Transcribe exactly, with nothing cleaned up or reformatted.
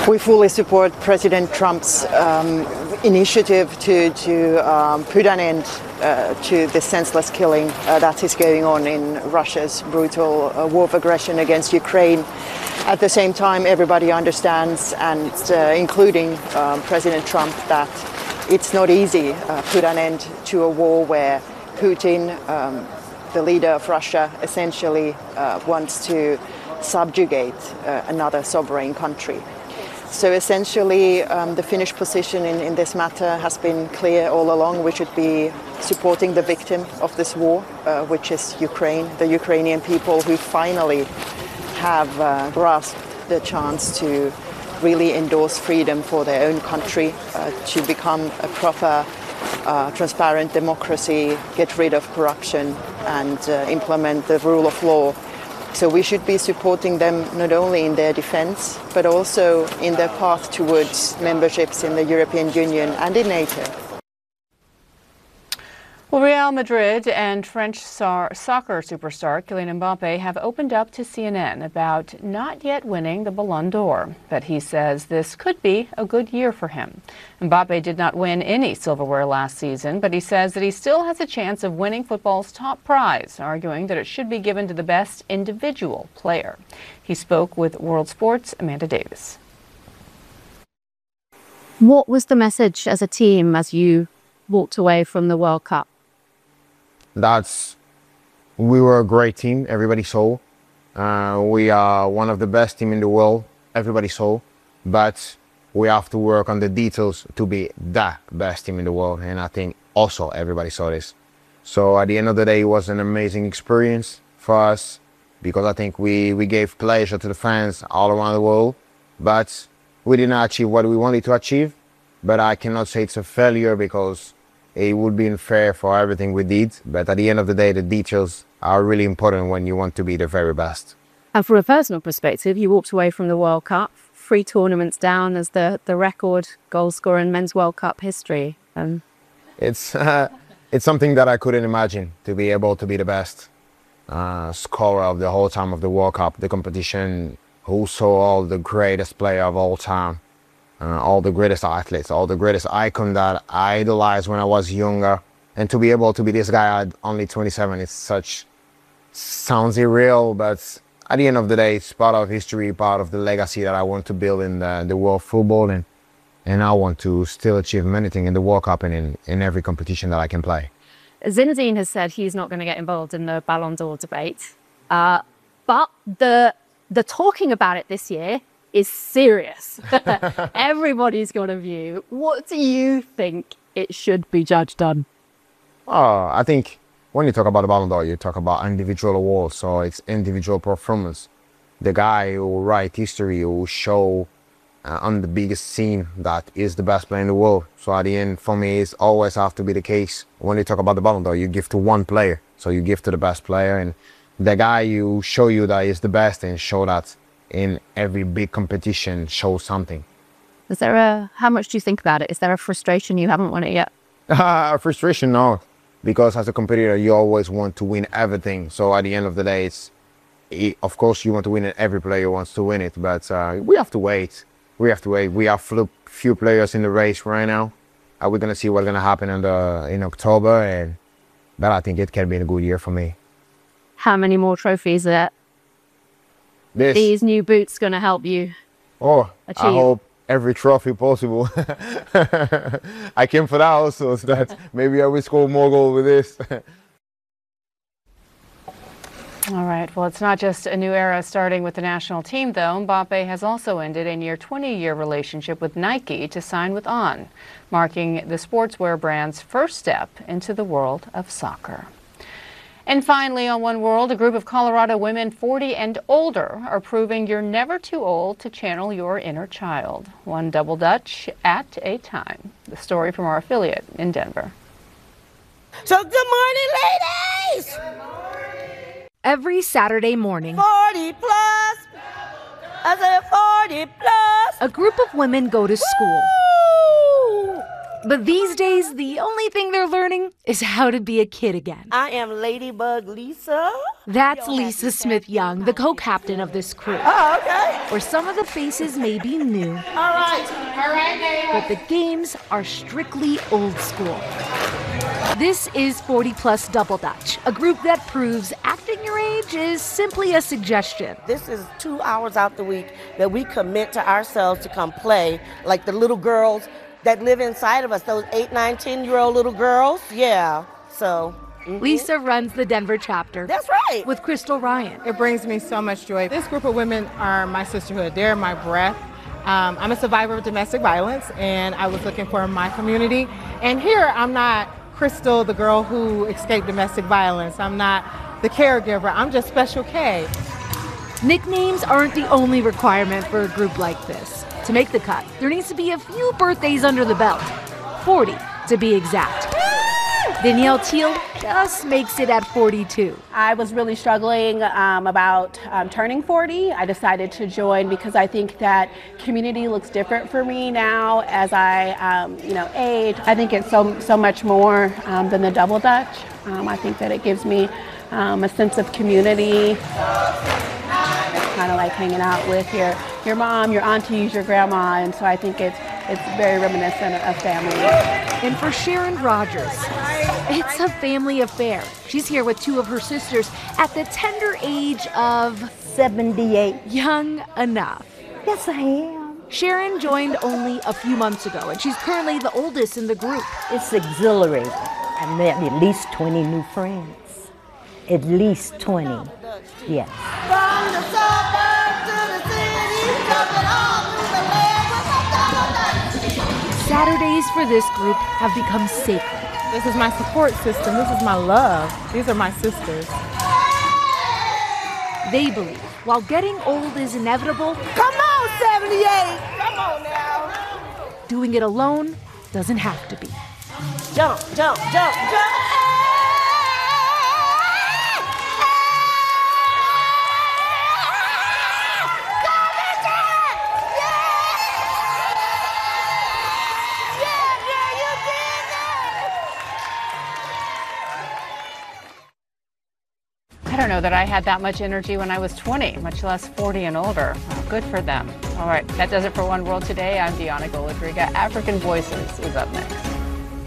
We fully support President Trump's um, initiative to, to um, put an end uh, to the senseless killing uh, that is going on in Russia's brutal uh, war of aggression against Ukraine. At the same time, everybody understands, and uh, including um, President Trump, that it's not easy uh, to put an end to a war where Putin, um, the leader of Russia, essentially uh, wants to subjugate uh, another sovereign country. So essentially, um, the Finnish position in, in this matter has been clear all along. We should be supporting the victim of this war, uh, which is Ukraine, the Ukrainian people who finally have uh, grasped the chance to really endorse freedom for their own country, uh, to become a proper, uh, transparent democracy, get rid of corruption, and uh, implement the rule of law. So we should be supporting them not only in their defense, but also in their path towards memberships in the European Union and in NATO. Well, Real Madrid and French soccer superstar Kylian Mbappe have opened up to C N N about not yet winning the Ballon d'Or, but he says this could be a good year for him. Mbappe did not win any silverware last season, but he says that he still has a chance of winning football's top prize, arguing that it should be given to the best individual player. He spoke with World Sports' Amanda Davis. What was the message as a team as you walked away from the World Cup? That's, we were a great team, everybody saw. Uh, we are one of the best team in the world, everybody saw. But we have to work on the details to be the best team in the world. And I think also everybody saw this. So at the end of the day, it was an amazing experience for us, because I think we, we gave pleasure to the fans all around the world. But we did not achieve what we wanted to achieve. But I cannot say it's a failure, because it would be unfair for everything we did. But at the end of the day, the details are really important when you want to be the very best. And from a personal perspective, you walked away from the World Cup, three tournaments down as the, the record goal scorer in men's World Cup history. Um, it's, uh, it's something that I couldn't imagine, to be able to be the best uh, scorer of the whole time of the World Cup, the competition, who saw all the greatest player of all time. Uh, all the greatest athletes, all the greatest icon that I idolized when I was younger. And to be able to be this guy at only twenty-seven, it's such, sounds irreal, but at the end of the day, it's part of history, part of the legacy that I want to build in the, the world of football. And, and I want to still achieve many things in the World Cup and in, in every competition that I can play. Zinedine has said he's not going to get involved in the Ballon d'Or debate. Uh, but the, the talking about it this year is serious. Everybody's got a view. What do you think it should be judged on? Oh, I think when you talk about the Ballon d'Or, you talk about individual awards, so it's individual performance. The guy who will write history, who will show uh, on the biggest scene that is the best player in the world. So at the end, for me, it's always have to be the case. When you talk about the Ballon d'Or, you give to one player. So you give to the best player, and the guy you show you that is the best and show that in every big competition, show something. Is there a, how much do you think about it? Is there a frustration you haven't won it yet? Uh, frustration, no. Because as a competitor, you always want to win everything. So at the end of the day, it's, it, of course, you want to win it. Every player wants to win it, but uh, we have to wait. We have to wait. We have few players in the race right now. Uh, we're going to see what's going to happen in, the, in October. And, but I think it can be a good year for me. How many more trophies are This. these new boots going to help you Oh, achieve? I hope every trophy possible. I came for that also, so that maybe I will score more goals with this. All right. Well, it's not just a new era starting with the national team, though. Mbappe has also ended a near twenty-year relationship with Nike to sign with On, marking the sportswear brand's first step into the world of soccer. And finally, on One World, a group of Colorado women forty and older are proving you're never too old to channel your inner child. One double Dutch at a time. The story from our affiliate in Denver. So good morning, ladies! Good morning. Every Saturday morning, forty plus! I said forty plus! A group of women go to school. Woo! But these days, the only thing they're learning is how to be a kid again. I am Ladybug Lisa. That's Lisa Smith Young, the co-captain of this crew. Oh, okay. Where some of the faces may be new, All right. All right, but the games are strictly old school. This is forty plus Double Dutch, a group that proves acting your age is simply a suggestion. This is two hours out the week that we commit to ourselves to come play, like the little girls that live inside of us, those eight, nine, ten-year-old little girls. Yeah, so. Mm-hmm. Lisa runs the Denver chapter. That's right. With Crystal Ryan. It brings me so much joy. This group of women are my sisterhood. They're my breath. Um, I'm a survivor of domestic violence, and I was looking for my community. And here, I'm not Crystal, the girl who escaped domestic violence. I'm not the caregiver. I'm just Special K. Nicknames aren't the only requirement for a group like this. To make the cut, there needs to be a few birthdays under the belt. forty, to be exact. Danielle Teal just makes it at forty-two. I was really struggling um, about um, turning forty. I decided to join because I think that community looks different for me now as I, um, you know, age. I think it's so so much more um, than the Double Dutch. Um, I think that it gives me um, a sense of community. It's kind of like hanging out with your your mom, your aunties, your grandma, and so I think it's it's very reminiscent of family. And for Sharon Rogers, it's a family affair. She's here with two of her sisters at the tender age of seventy-eight. Young enough. Yes, I am. Sharon joined only a few months ago, and she's currently the oldest in the group. It's exhilarating. I met at least twenty new friends. At least twenty. Yes. From the suburbs to the city, jumping all through the land with a Double Dutch. Saturdays for this group have become sacred. This is my support system. This is my love. These are my sisters. They believe while getting old is inevitable, Come on, seventy-eight. Come on now. doing it alone doesn't have to be. Jump, jump, jump, jump. I don't know that I had that much energy when I was twenty, much less forty and older. Well, good for them. All right, that does it for One World Today. I'm Deanna Goladriga. African Voices is up next.